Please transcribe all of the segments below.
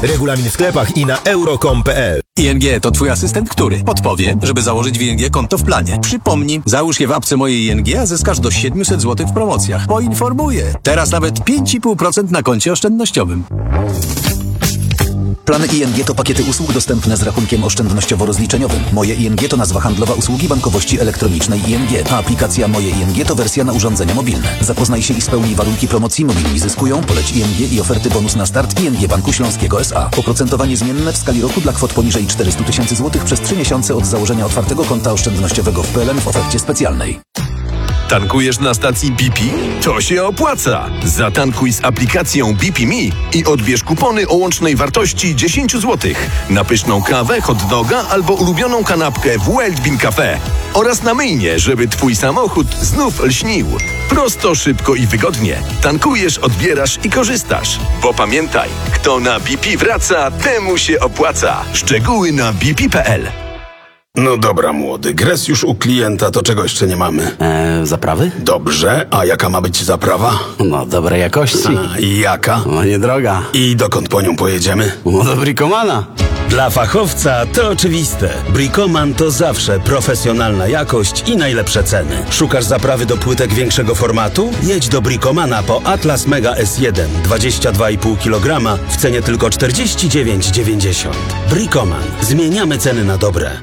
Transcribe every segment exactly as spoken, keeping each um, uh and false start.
Regulamin w sklepach i na euro kropka com kropka p l. I N G to twój asystent, który podpowie, żeby założyć w I N G konto w planie. Przypomnij, załóż je w apce mojej I N G, a zyskasz do siedemset złotych w promocjach. Poinformuję. Teraz nawet pięć i pół procent na koncie oszczędnościowym. Plany I N G to pakiety usług dostępne z rachunkiem oszczędnościowo-rozliczeniowym. Moje I N G to nazwa handlowa usługi bankowości elektronicznej I N G, a aplikacja Moje I N G to wersja na urządzenia mobilne. Zapoznaj się i spełnij warunki promocji Mobilni Zyskują, poleć I N G i oferty bonus na start I N G Banku Śląskiego S A. Oprocentowanie zmienne w skali roku dla kwot poniżej czterysta tysięcy złotych przez trzy miesiące od założenia otwartego konta oszczędnościowego w P L N w ofercie specjalnej. Tankujesz na stacji B P? To się opłaca! Zatankuj z aplikacją B P Me i odbierz kupony o łącznej wartości dziesięć złotych na pyszną kawę, hot doga albo ulubioną kanapkę w Wild Bean Cafe oraz na myjnie, żeby twój samochód znów lśnił. Prosto, szybko i wygodnie. Tankujesz, odbierasz i korzystasz. Bo pamiętaj, kto na B P wraca, temu się opłaca. Szczegóły na b p kropka p l. No dobra, młody, gres już u klienta, to czego jeszcze nie mamy? Eee, zaprawy? Dobrze, a jaka ma być zaprawa? No, dobrej jakości. A, i jaka? No, niedroga. I dokąd po nią pojedziemy? No, do Bricomana. Dla fachowca to oczywiste. Bricoman to zawsze profesjonalna jakość i najlepsze ceny. Szukasz zaprawy do płytek większego formatu? Jedź do Bricomana po Atlas Mega S jeden dwadzieścia dwa i pół kilograma w cenie tylko czterdzieści dziewięć dziewięćdziesiąt. Bricoman. Zmieniamy ceny na dobre.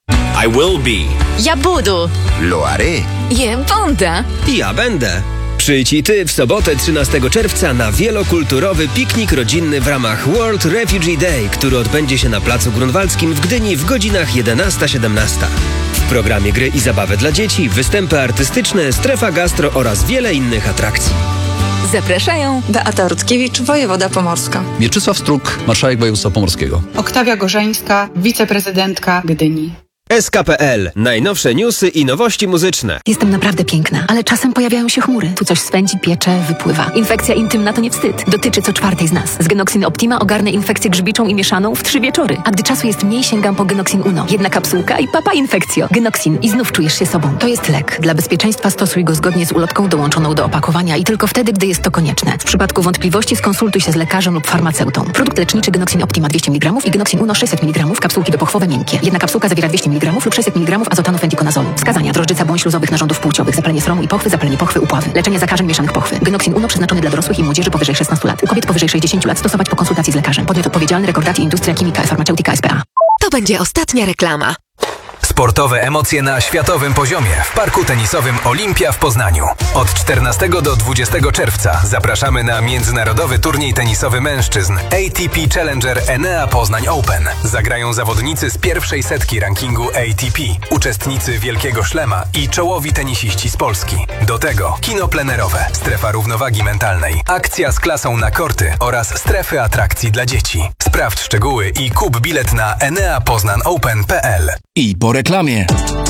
I will be. Ja budu. Lo haré. Jem bonda. Ja będę. Przyjdź i ty w sobotę trzynastego czerwca na wielokulturowy piknik rodzinny w ramach World Refugee Day, który odbędzie się na Placu Grunwaldzkim w Gdyni w godzinach jedenasta siedemnaście. W programie gry i zabawy dla dzieci, występy artystyczne, strefa gastro oraz wiele innych atrakcji. Zapraszają Beata Rutkiewicz, wojewoda pomorska. Mieczysław Struk, marszałek województwa pomorskiego. Oktawia Gorzeńska, wiceprezydentka Gdyni. S K P L. Najnowsze newsy i nowości muzyczne. Jestem naprawdę piękna, ale czasem pojawiają się chmury. Tu coś swędzi, piecze, wypływa. Infekcja intymna to nie wstyd. Dotyczy co czwartej z nas. Z Genoxin Optima ogarnę infekcję grzybiczą i mieszaną w trzy wieczory. A gdy czasu jest mniej, sięgam po Genoxin Uno. Jedna kapsułka i papa infekcjo. Genoxin i znów czujesz się sobą. To jest lek. Dla bezpieczeństwa stosuj go zgodnie z ulotką dołączoną do opakowania i tylko wtedy, gdy jest to konieczne. W przypadku wątpliwości skonsultuj się z lekarzem lub farmaceutą. Produkt leczniczy Genoxin Optima dwieście miligramów i Genoxin Uno sześćset miligramów, kapsułki dopochwowe miękkie. Jedna kapsułka zawiera dwieście miligramów lub sześćset miligramów azotanu fentikonazolu. Wskazania: drożdżyca błąd śluzowych narządów płciowych, zapalenie sromu i pochwy, zapalenie pochwy, upławy. Leczenie zakażeń mieszanych pochwy. Genoxin Uno przeznaczony dla dorosłych i młodzieży powyżej szesnastu lat. U kobiet powyżej sześćdziesięciu lat stosować po konsultacji z lekarzem. Podmiot odpowiedzialny: Rekordacji Industria Chimica Farmaceutica S P A. To będzie ostatnia reklama. Sportowe emocje na światowym poziomie w parku tenisowym Olimpia w Poznaniu. Od czternastego do dwudziestego czerwca zapraszamy na międzynarodowy turniej tenisowy mężczyzn A T P Challenger Enea Poznań Open. Zagrają zawodnicy z pierwszej setki rankingu A T P, uczestnicy Wielkiego Szlema i czołowi tenisiści z Polski. Do tego kino plenerowe, strefa równowagi mentalnej, akcja z klasą na korty oraz strefy atrakcji dla dzieci. Sprawdź szczegóły i kup bilet na enea poznan open kropka p l. I po reklamie.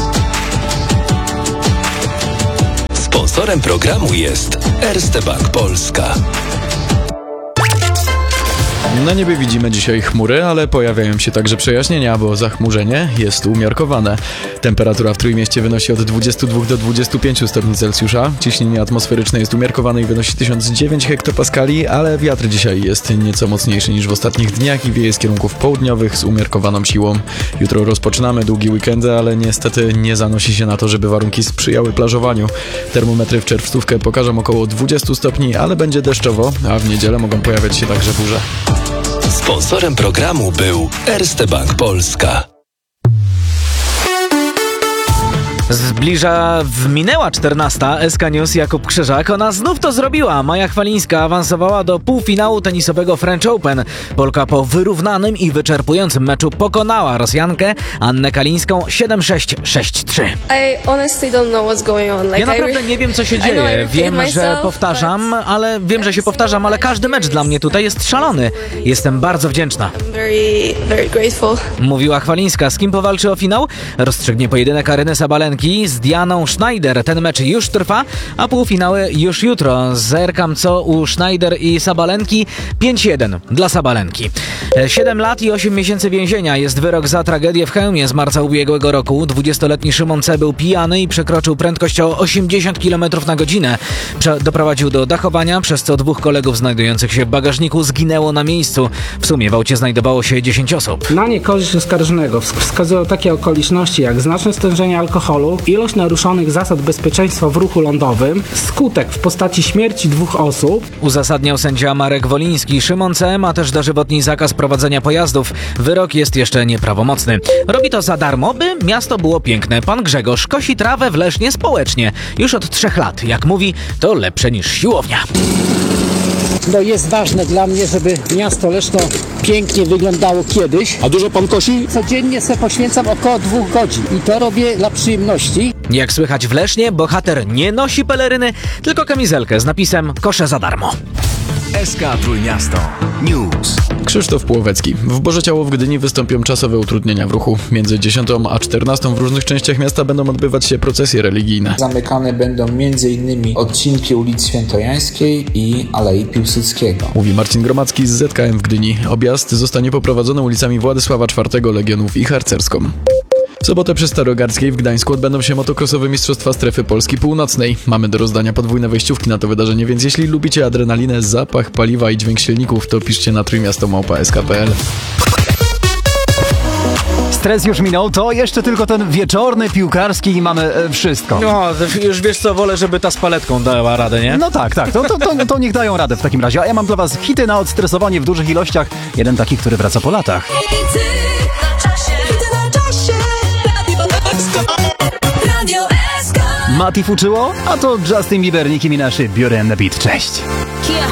Sponsorem programu jest Erste Bank Polska. Na niebie widzimy dzisiaj chmury, ale pojawiają się także przejaśnienia, bo zachmurzenie jest umiarkowane. Temperatura w Trójmieście wynosi od dwudziestu dwóch do dwudziestu pięciu stopni Celsjusza. Ciśnienie atmosferyczne jest umiarkowane i wynosi tysiąc dziewięć hektopaskali, ale wiatr dzisiaj jest nieco mocniejszy niż w ostatnich dniach i wieje z kierunków południowych z umiarkowaną siłą. Jutro rozpoczynamy długi weekend, ale niestety nie zanosi się na to, żeby warunki sprzyjały plażowaniu. Termometry w czerwcówkę pokażą około dwudziestu stopni, ale będzie deszczowo, a w niedzielę mogą pojawiać się także burze. Sponsorem programu był Erste Bank Polska. Zbliża, minęła czternasta, S K News, Jakub Krzyżak. Ona znów to zrobiła. Maja Chwalińska awansowała do półfinału tenisowego French Open. Polka po wyrównanym i wyczerpującym meczu pokonała Rosjankę Annę Kalińską siedem sześć, sześć trzy. Ja naprawdę nie wiem, co się dzieje. Wiem, że powtarzam, ale wiem, że się powtarzam, ale każdy mecz dla mnie tutaj jest szalony. Jestem bardzo wdzięczna. Mówiła Chwalińska. Z kim powalczy o finał? Rozstrzygnie pojedynek Areny Sabalenki Sabalenki z Dianą Schneider. Ten mecz już trwa, a półfinały już jutro. Zerkam co u Schneider i Sabalenki. pięć jeden dla Sabalenki. siedem lat i osiem miesięcy więzienia jest wyrok za tragedię w Chełmie z marca ubiegłego roku. dwudziestoletni Szymon C. był pijany i przekroczył prędkość o osiemdziesiąt kilometrów na godzinę. Prze- doprowadził do dachowania, przez co dwóch kolegów znajdujących się w bagażniku zginęło na miejscu. W sumie w aucie znajdowało się dziesięć osób. Na niekorzyść oskarżonego wskazują takie okoliczności jak znaczne stężenie alkoholu, ilość naruszonych zasad bezpieczeństwa w ruchu lądowym, skutek w postaci śmierci dwóch osób. Uzasadniał sędzia Marek Woliński. Szymon C. ma też dożywotni zakaz prowadzenia pojazdów. Wyrok jest jeszcze nieprawomocny. Robi to za darmo, by miasto było piękne. Pan Grzegorz kosi trawę w Lesznie społecznie. Już od trzech lat. Jak mówi, to lepsze niż siłownia. No jest ważne dla mnie, żeby miasto Leszno pięknie wyglądało kiedyś. A dużo pan kosi? Codziennie sobie poświęcam około dwóch godzin i to robię dla przyjemności. Jak słychać w Lesznie, bohater nie nosi peleryny, tylko kamizelkę z napisem kosze za darmo. S K Trójmiasto News. Krzysztof Płowecki. W Bożeciało w Gdyni wystąpią czasowe utrudnienia w ruchu. Między dziesiątą a czternastą w różnych częściach miasta będą odbywać się procesje religijne. Zamykane będą m.in. odcinki ulic Świętojańskiej i Alei Piłsudskiego. Mówi Marcin Gromacki z Z K M w Gdyni. Objazd zostanie poprowadzony ulicami Władysława czwartego, Legionów i Harcerską. W sobotę przy Starogardzkiej w Gdańsku odbędą się motokrosowe Mistrzostwa Strefy Polski Północnej. Mamy do rozdania podwójne wejściówki na to wydarzenie, więc jeśli lubicie adrenalinę, zapach paliwa i dźwięk silników, to piszcie na trójmiasto małpa s k kropka p l. Stres już minął, to jeszcze tylko ten wieczorny piłkarski i mamy e, wszystko. No, już wiesz co, wolę, żeby ta z paletką dała radę, nie? No tak, tak, to, to, to, to niech dają radę w takim razie. A ja mam dla was hity na odstresowanie w dużych ilościach. Jeden taki, który wraca po latach. Mati fuczyło? A to Justin Bieber, Nicki Minaj, Beauty and the Beat. Cześć!